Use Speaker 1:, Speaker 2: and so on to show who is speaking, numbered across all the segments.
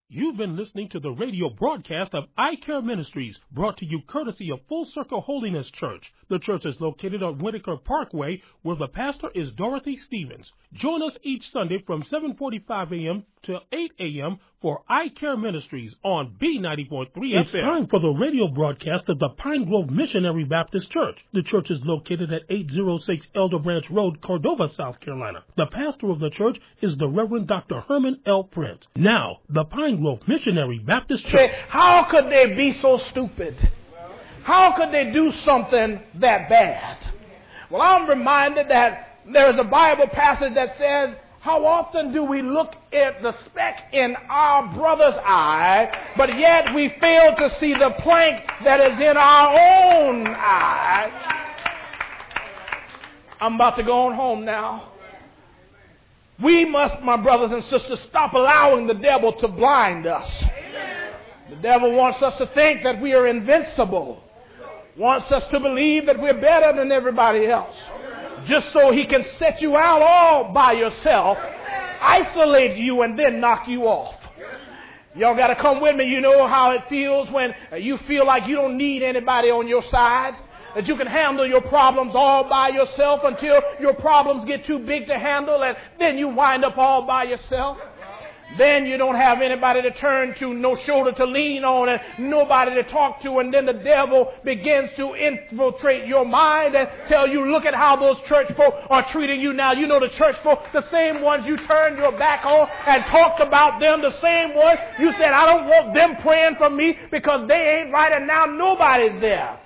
Speaker 1: You've been listening to the radio broadcast of I Care Ministries, brought to you courtesy of Full Circle Holiness Church. The church is located on Whitaker Parkway, where the pastor is Dorothy Stevens. Join us each Sunday from 7:45 a.m. to 8 a.m. for I Care Ministries on B94.3 FM. It's time for the radio broadcast of the Pine Grove Missionary Baptist Church. The church is located at 806 Elder Branch Road, Cordova, South Carolina. The pastor of the church is the Reverend Dr. Herman L. Prince. Now, the Pine Grove Missionary Baptist Church.
Speaker 2: How could they be so stupid? How could they do something that bad? Well, I'm reminded that there is a Bible passage that says, how often do we look at the speck in our brother's eye, but yet we fail to see the plank that is in our own eye? I'm about to go on home now. We must, my brothers and sisters, stop allowing the devil to blind us. The devil wants us to think that we are invincible, wants us to believe that we're better than everybody else, just so he can set you out all by yourself, isolate you, and then knock you off. Y'all got to come with me. You know how it feels when you feel like you don't need anybody on your side, that you can handle your problems all by yourself until your problems get too big to handle, and then you wind up all by yourself. Then you don't have anybody to turn to, no shoulder to lean on, and nobody to talk to. And then the devil begins to infiltrate your mind and tell you, look at how those church folk are treating you now. You know the church folk, the same ones you turned your back on and talked about them, the same ones you said, I don't want them praying for me because they ain't right, and now nobody's there.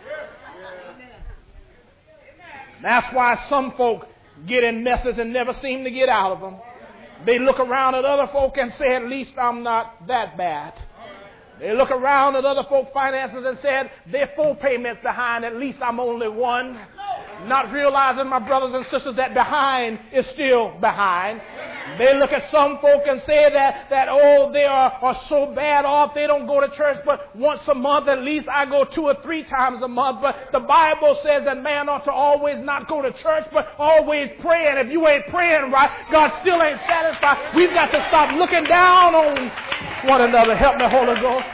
Speaker 2: That's why some folk get in messes and never seem to get out of them. They look around at other folk and say, at least I'm not that bad. They look around at other folk finances and said, they're 4 payments behind, at least I'm only one. Not realizing, my brothers and sisters, that behind is still behind. They look at some folk and say that they are so bad off, they don't go to church but once a month. At least I go 2 or 3 times a month. But the Bible says that man ought to always not go to church but always pray. And if you ain't praying right, God still ain't satisfied. We've got to stop looking down on one another. Help me, Holy Ghost.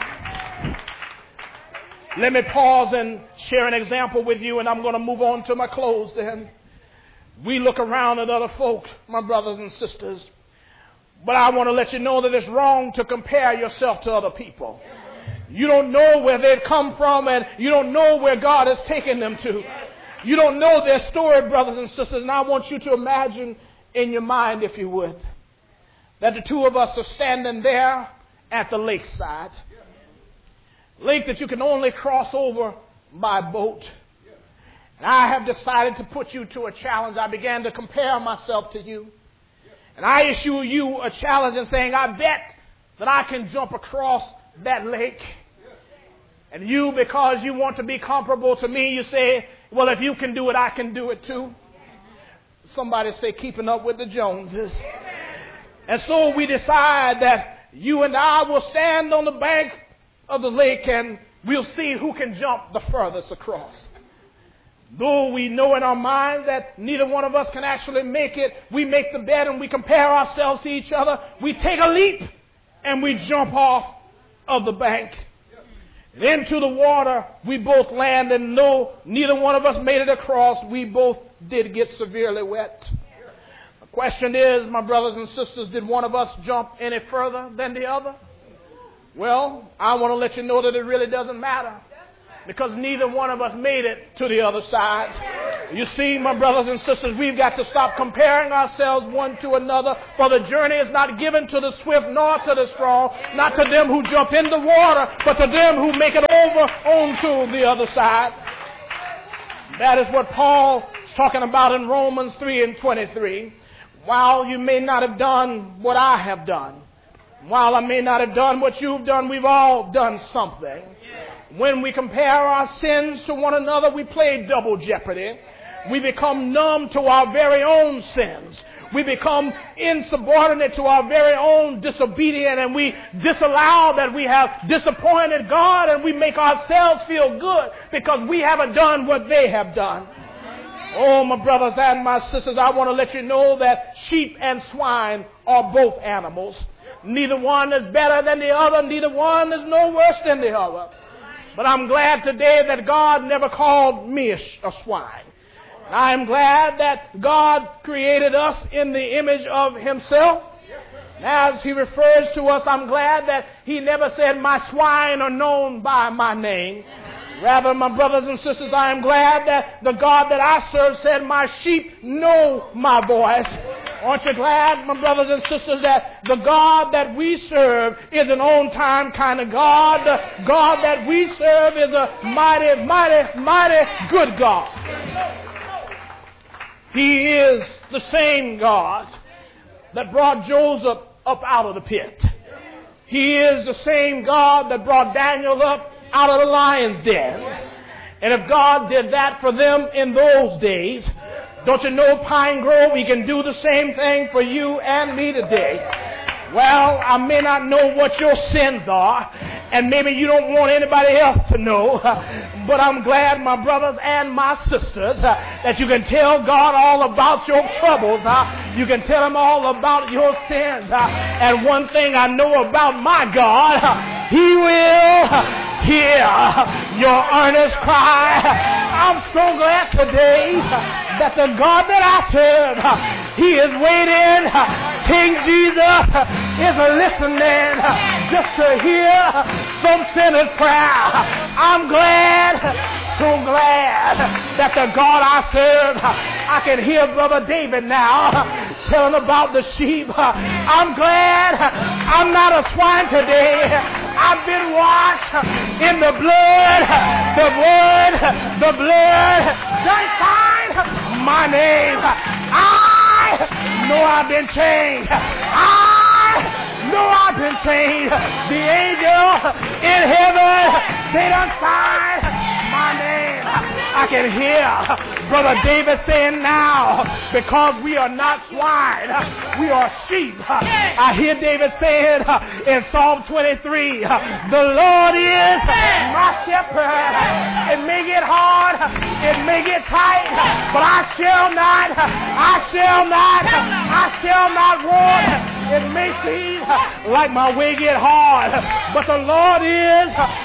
Speaker 2: Let me pause and share an example with you, and I'm going to move on to my close then. We look around at other folks, my brothers and sisters, but I want to let you know that it's wrong to compare yourself to other people. You don't know where they've come from, and you don't know where God has taken them to. You don't know their story, brothers and sisters, and I want you to imagine in your mind, if you would, that the two of us are standing there at the lakeside. Lake that you can only cross over by boat. And I have decided to put you to a challenge. I began to compare myself to you. And I issue you a challenge and saying, I bet that I can jump across that lake. And you, because you want to be comparable to me, you say, well, if you can do it, I can do it too. Somebody say, keeping up with the Joneses. And so we decide that you and I will stand on the bank of the lake and we'll see who can jump the furthest across. Though we know in our minds that neither one of us can actually make it, we make the bet and we compare ourselves to each other. We take a leap and we jump off of the bank. Into the water we both land, and though neither one of us made it across, we both did get severely wet. The question is, my brothers and sisters, did one of us jump any further than the other? Well, I want to let you know that it really doesn't matter, because neither one of us made it to the other side. You see, my brothers and sisters, we've got to stop comparing ourselves one to another, for the journey is not given to the swift nor to the strong, not to them who jump in the water, but to them who make it over onto the other side. That is what Paul is talking about in Romans 3:23. While you may not have done what I have done, while I may not have done what you've done, we've all done something. When we compare our sins to one another, we play double jeopardy. We become numb to our very own sins. We become insubordinate to our very own disobedience, and we disallow that we have disappointed God, and we make ourselves feel good because we haven't done what they have done. Oh, my brothers and my sisters, I want to let you know that sheep and swine are both animals. Neither one is better than the other. Neither one is no worse than the other. But I'm glad today that God never called me a swine. I'm glad that God created us in the image of himself. As he refers to us, I'm glad that he never said, my swine are known by my name. Rather, my brothers and sisters, I am glad that the God that I serve said, my sheep know my voice. Aren't you glad, my brothers and sisters, that the God that we serve is an on-time kind of God? The God that we serve is a mighty, mighty, mighty good God. He is the same God that brought Joseph up out of the pit. He is the same God that brought Daniel up out of the lion's den. And if God did that for them in those days, don't you know, Pine Grove, he can do the same thing for you and me today. Well, I may not know what your sins are, and maybe you don't want anybody else to know, but I'm glad, my brothers and my sisters, that you can tell God all about your troubles. You can tell him all about your sins. And one thing I know about my God, he will hear your earnest cry. I'm so glad today that the God that I serve, he is waiting. King Jesus is listening just to hear some sinner's prayer. I'm glad, so glad that the God I serve, I can hear Brother David now telling about the sheep. I'm glad I'm not a swine today. I've been washed in the blood, the blood done sign my name. I know I've been changed. I know I've been changed. The angel in heaven, they done signed my name. I can hear Brother David saying now, because we are not swine, we are sheep. I hear David saying in Psalm 23, the Lord is my shepherd. It may get hard, it may get tight, but I shall not want. It may seem like my way get hard, but the Lord is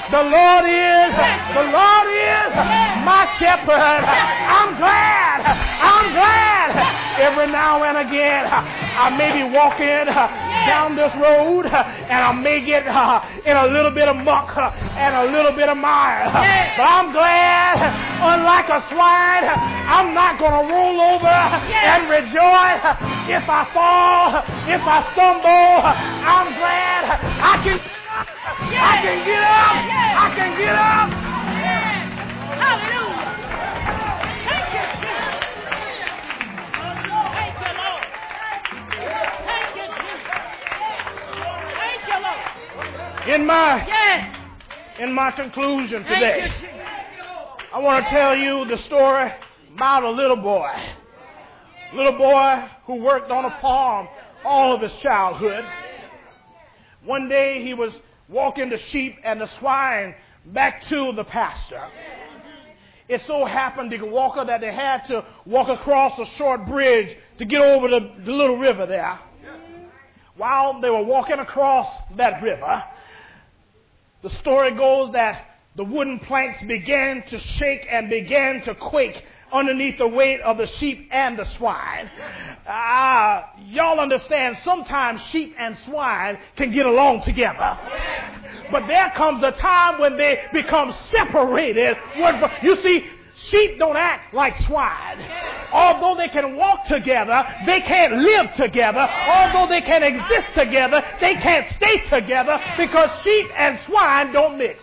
Speaker 2: my shepherd. I'm glad. Every now and again, I may be walking down this road, and I may get in a little bit of muck and a little bit of mire. But I'm glad, unlike a swine, I'm not going to roll over and rejoice if I fall, if I stumble. I'm glad I can get up.
Speaker 3: Hallelujah. Thank you, Jesus. Thank you, Lord. Thank you, Jesus. Thank you, Lord.
Speaker 2: In my conclusion today, I want to tell you the story about a little boy who worked on a farm all of his childhood. One day he was walking the sheep and the swine back to the pasture. It so happened, the walker, that they had to walk across a short bridge to get over the little river there. While they were walking across that river, the story goes that the wooden planks began to shake and began to quake underneath the weight of the sheep and the swine. Y'all understand, sometimes sheep and swine can get along together. But there comes a time when they become separated. You see, sheep don't act like swine. Although they can walk together, they can't live together. Although they can exist together, they can't stay together because sheep and swine don't mix.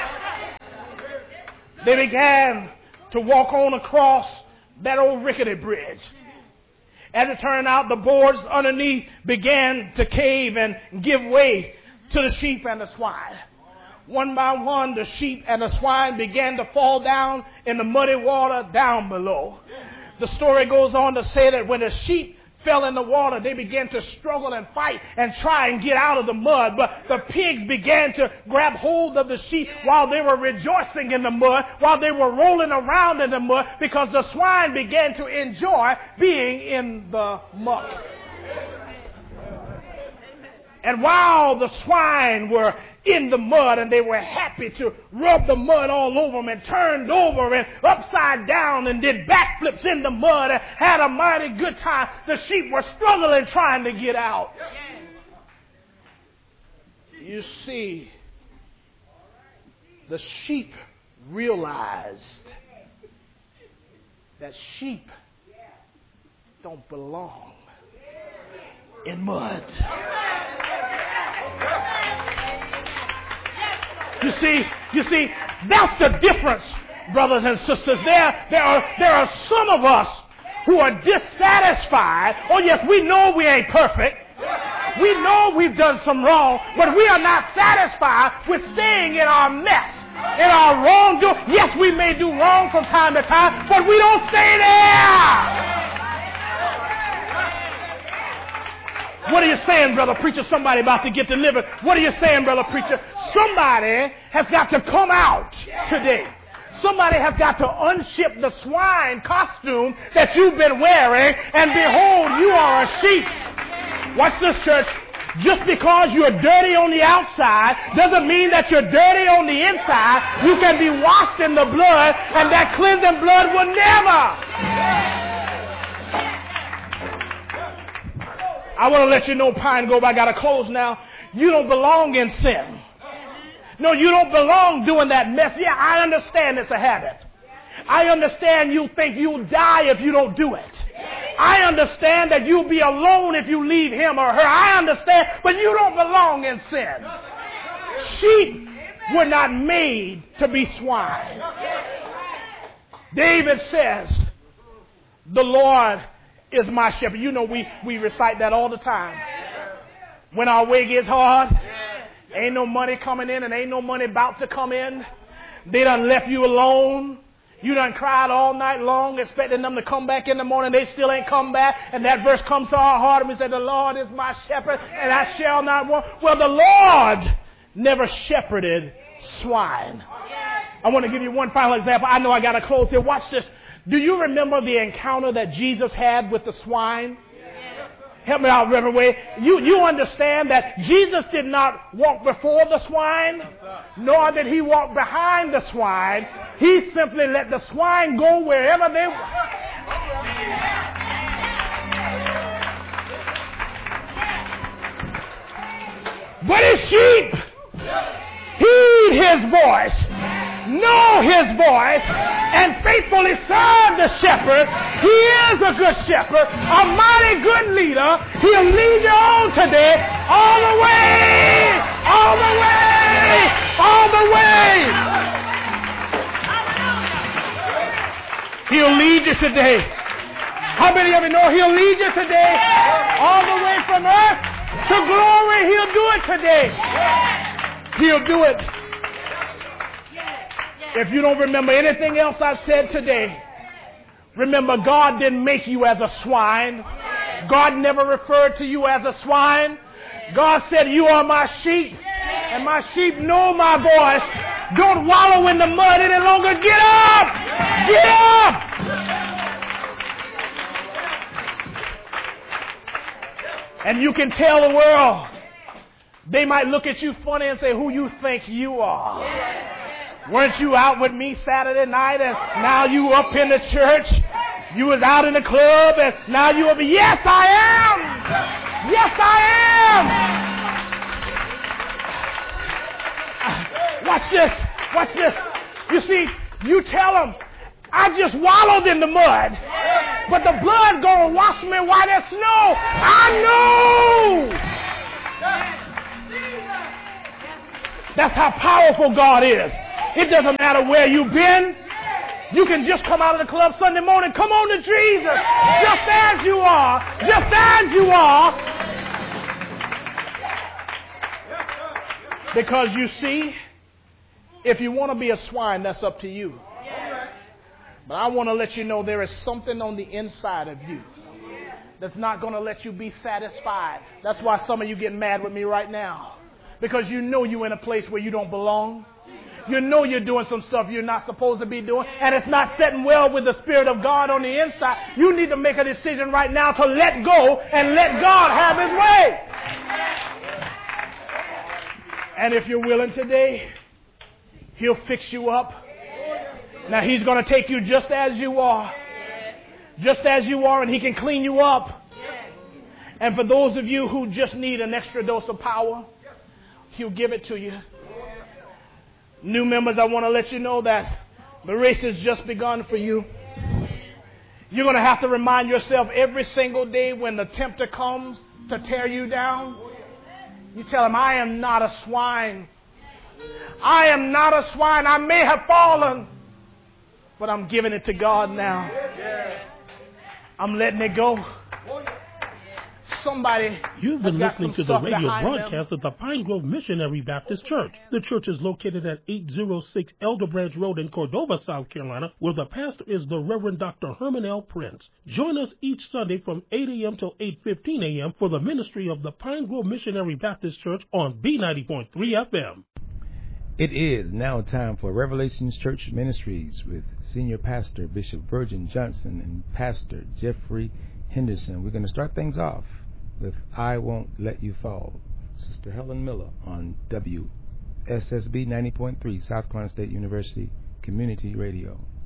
Speaker 2: They began to walk on across that old rickety bridge. As it turned out, the boards underneath began to cave and give way to the sheep and the swine. One by one, the sheep and the swine began to fall down in the muddy water down below. The story goes on to say that when the sheep fell in the water, they began to struggle and fight and try and get out of the mud. But the pigs began to grab hold of the sheep while they were rejoicing in the mud, while they were rolling around in the mud, because the swine began to enjoy being in the muck. And while the swine were in the mud and they were happy to rub the mud all over them and turned over and upside down and did backflips in the mud and had a mighty good time, the sheep were struggling trying to get out. You see, the sheep realized that sheep don't belong in mud. You see, that's the difference, brothers and sisters. There are some of us who are dissatisfied. Oh yes, we know we ain't perfect. We know we've done some wrong, but we are not satisfied with staying in our mess, in our wrongdoing. Yes, we may do wrong from time to time, but we don't stay there. What are you saying, brother preacher? Somebody about to get delivered. What are you saying, brother preacher? Somebody has got to come out today. Somebody has got to unship the swine costume that you've been wearing, and behold, you are a sheep. Watch this, church. Just because you're dirty on the outside doesn't mean that you're dirty on the inside. You can be washed in the blood, and that cleansing blood will never. I want to let you know, Pine Grove, I got to close now. You don't belong in sin. No, you don't belong doing that mess. Yeah, I understand it's a habit. I understand you think you'll die if you don't do it. I understand that you'll be alone if you leave him or her. I understand, but you don't belong in sin. Sheep were not made to be swine. David says, the Lord is my shepherd. You know, we recite that all the time. When our way gets hard, ain't no money coming in and ain't no money about to come in. They done left you alone. You done cried all night long expecting them to come back in the morning. They still ain't come back. And that verse comes to our heart and we say, the Lord is my shepherd and I shall not want. Well, the Lord never shepherded swine. I want to give you one final example. I know I got to close here. Watch this. Do you remember the encounter that Jesus had with the swine? Help me out, Reverend Wade. You understand that Jesus did not walk before the swine, nor did he walk behind the swine. He simply let the swine go wherever they were. But his sheep heed his voice, know his voice, and faithfully serve the shepherd. He is a good shepherd, a mighty good leader. He'll lead you on today, all the way, all the way, all the way. He'll lead you today. How many of you know he'll lead you today? All the way from earth to glory, he'll do it today. He'll do it. If you don't remember anything else I've said today, remember God didn't make you as a swine. God never referred to you as a swine. God said, you are my sheep, and my sheep know my voice. Don't wallow in the mud any longer. Get up! Get up! And you can tell the world. They might look at you funny and say, who you think you are? Weren't you out with me Saturday night and now you up in the church? You was out in the club and now you up. Yes, I am. Yes, I am. Watch this. Watch this. You see, you tell them, I just wallowed in the mud, but the blood gonna wash me white as snow. I know. That's how powerful God is. It doesn't matter where you've been. You can just come out of the club Sunday morning. Come on to Jesus. Just as you are. Just as you are. Because you see, if you want to be a swine, that's up to you. But I want to let you know there is something on the inside of you that's not going to let you be satisfied. That's why some of you get mad with me right now. Because you know you're in a place where you don't belong. You know you're doing some stuff you're not supposed to be doing. And it's not sitting well with the Spirit of God on the inside. You need to make a decision right now to let go and let God have his way. And if you're willing today, He'll fix you up. Now, He's going to take you just as you are. Just as you are, and He can clean you up. And for those of you who just need an extra dose of power, He'll give it to you. New members, I want to let you know that the race has just begun for you. You're going to have to remind yourself every single day when the tempter comes to tear you down. You tell him, I am not a swine. I am not a swine. I may have fallen, but I'm giving it to God now. I'm letting it go. Somebody
Speaker 1: You've been listening to the radio broadcast
Speaker 2: them.
Speaker 1: of the Pine Grove Missionary Baptist Church. The church is located at 806 Elder Branch Road in Cordova, South Carolina, where the pastor is the Reverend Dr. Herman L. Prince. Join us each Sunday from 8 a.m. till 8:15 a.m. for the ministry of the Pine Grove Missionary Baptist Church on B90.3 FM.
Speaker 4: It is now time for Revelations Church Ministries with Senior Pastor Bishop Virgin Johnson and Pastor Jeffrey Henderson. We're going to start things off with I Won't Let You Fall. Sister Helen Miller on WSSB 90.3, South Carolina State University Community Radio.